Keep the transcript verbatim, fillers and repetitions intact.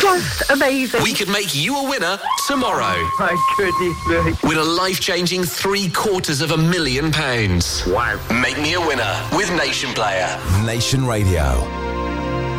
Just amazing. We could make you a winner tomorrow. My goodness me. Win a life-changing three quarters of a million pounds. Wow. Make me a winner with Nation Player. Nation Radio.